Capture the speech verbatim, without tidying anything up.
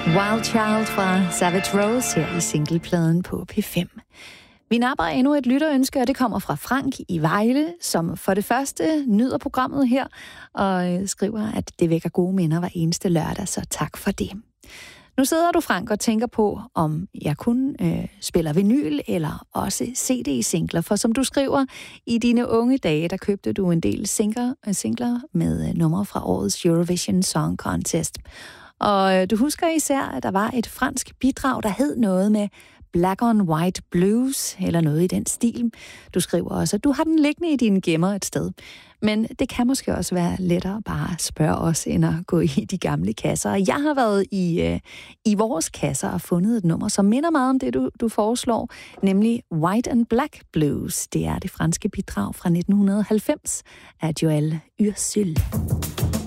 Wild Child fra Savage Rose her i singlepladen på P fem. Vi napper endnu et lytterønske, og det kommer fra Frank i Vejle, som for det første nyder programmet her, og skriver, at det vækker gode minder hver eneste lørdag, så tak for det. Nu sidder du, Frank, og tænker på, om jeg kun øh, spiller vinyl eller også C D-singler. For som du skriver, i dine unge dage, der købte du en del singler, singler med øh, numre fra årets Eurovision Song Contest. Og øh, du husker især, at der var et fransk bidrag, der hed noget med Black on White Blues, eller noget i den stil. Du skriver også, at du har den liggende i dine gemmer et sted. Men det kan måske også være lettere bare at spørge os, end at gå i de gamle kasser. Jeg har været i, øh, i vores kasser og fundet et nummer, som minder meget om det, du, du foreslår, nemlig White and Black Blues. Det er det franske bidrag fra nitten halvfems af Joël Ursule.